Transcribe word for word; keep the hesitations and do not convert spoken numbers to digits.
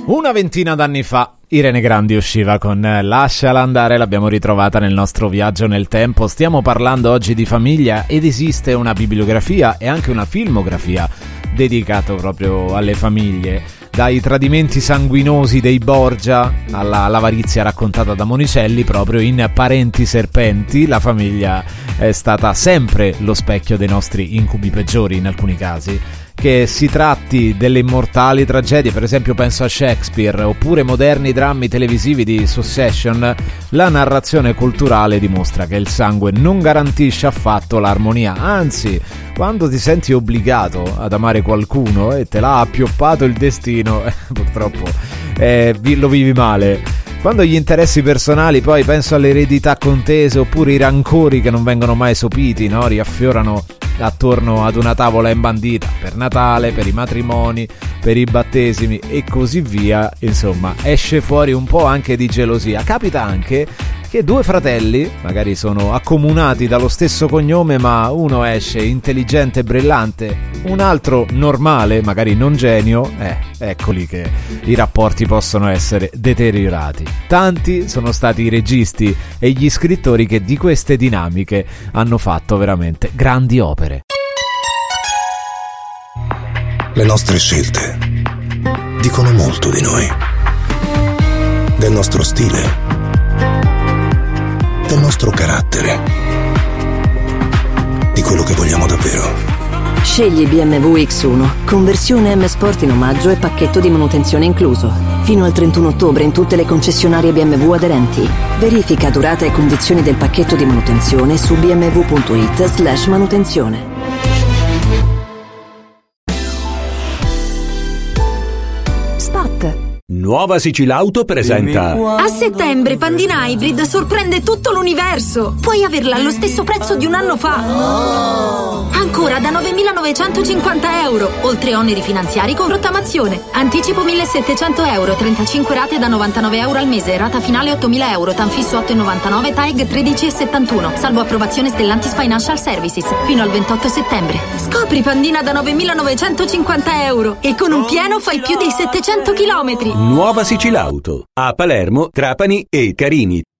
Una ventina d'anni fa Irene Grandi usciva con Lasciala andare, l'abbiamo ritrovata nel nostro viaggio nel tempo. Stiamo parlando oggi di famiglia ed esiste una bibliografia e anche una filmografia dedicato proprio alle famiglie. Dai tradimenti sanguinosi dei Borgia alla l'avarizia raccontata da Monicelli, proprio in Parenti Serpenti la famiglia è stata sempre lo specchio dei nostri incubi peggiori in alcuni casi. Che si tratti delle immortali tragedie, per esempio penso a Shakespeare, oppure moderni drammi televisivi di Succession, la narrazione culturale dimostra che il sangue non garantisce affatto l'armonia, anzi, quando ti senti obbligato ad amare qualcuno e te l'ha appioppato il destino, eh, purtroppo eh, lo vivi male. Quando gli interessi personali, poi penso alle eredità contese oppure i rancori che non vengono mai sopiti, no? Riaffiorano attorno ad una tavola imbandita per Natale, per i matrimoni, per i battesimi e così via. Insomma, esce fuori un po' anche di gelosia. Capita anche che due fratelli magari sono accomunati dallo stesso cognome, ma uno esce intelligente e brillante, un altro normale, magari non genio, eh, ecco lì che i rapporti possono essere deteriorati. Tanti sono stati i registi e gli scrittori che di queste dinamiche hanno fatto veramente grandi opere. Le nostre scelte dicono molto di noi, del nostro stile, del nostro carattere, di quello che vogliamo davvero. Scegli B M W X uno, conversione M Sport in omaggio e pacchetto di manutenzione incluso. Fino al trentuno ottobre in tutte le concessionarie B M W aderenti. Verifica durata e condizioni del pacchetto di manutenzione su b m w punto i t slash manutenzione. Nuova Sicilauto presenta. A settembre Pandina Hybrid sorprende tutto l'universo. Puoi averla allo stesso prezzo di un anno fa. Ancora da novemilanovecentocinquanta euro, oltre oneri finanziari con rottamazione. Anticipo millesettecento euro, trentacinque rate da novantanove euro al mese, rata finale ottomila euro, tanfisso otto virgola novantanove, T A E G tredici virgola settantuno, salvo approvazione Stellantis Financial Services, fino al ventotto settembre. Scopri Pandina da novemilanovecentocinquanta euro e con un pieno fai più di settecento chilometri. Nuova Sicilauto a Palermo, Trapani e Carini.